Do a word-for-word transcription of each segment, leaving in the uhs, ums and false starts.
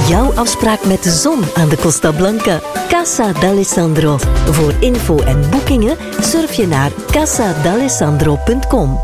jouw afspraak met de zon aan de Costa Blanca. Casa d'Alessandro. Voor info en boekingen surf je naar casa d'alessandro punt com.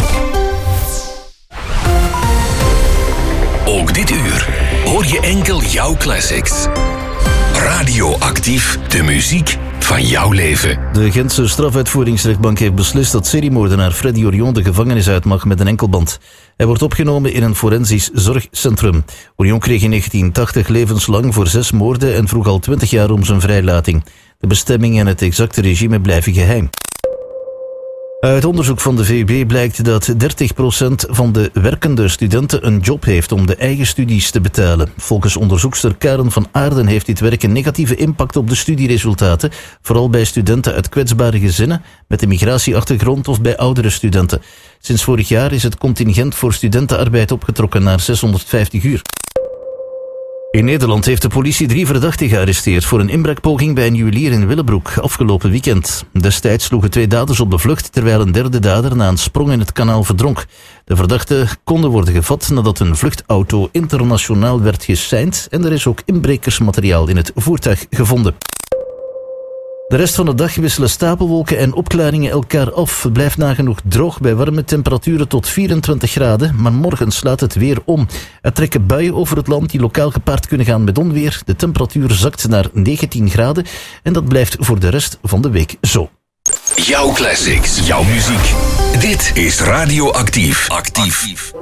Ook dit uur hoor je enkel jouw classics. Radioactief, de muziek van jouw leven. De Gentse strafuitvoeringsrechtbank heeft beslist dat seriemoordenaar Freddy Orion de gevangenis uit mag met een enkelband. Hij wordt opgenomen in een forensisch zorgcentrum. Orion kreeg in negentien tachtig levenslang voor zes moorden en vroeg al twintig jaar om zijn vrijlating. De bestemming en het exacte regime blijven geheim. Uit onderzoek van de V U B blijkt dat dertig procent van de werkende studenten een job heeft om de eigen studies te betalen. Volgens onderzoekster Karen van Aarden heeft dit werk een negatieve impact op de studieresultaten, vooral bij studenten uit kwetsbare gezinnen, met een migratieachtergrond of bij oudere studenten. Sinds vorig jaar is het contingent voor studentenarbeid opgetrokken naar zeshonderdvijftig uur. In Nederland heeft de politie drie verdachten gearresteerd voor een inbraakpoging bij een juwelier in Willebroek afgelopen weekend. Destijds sloegen twee daders op de vlucht, terwijl een derde dader na een sprong in het kanaal verdronk. De verdachten konden worden gevat nadat een vluchtauto internationaal werd geseind en er is ook inbrekersmateriaal in het voertuig gevonden. De rest van de dag wisselen stapelwolken en opklaringen elkaar af. Het blijft nagenoeg droog bij warme temperaturen tot vierentwintig graden, maar morgen slaat het weer om. Er trekken buien over het land die lokaal gepaard kunnen gaan met onweer. De temperatuur zakt naar negentien graden en dat blijft voor de rest van de week zo. Jouw classics, jouw muziek. Dit is Radioactief. Actief.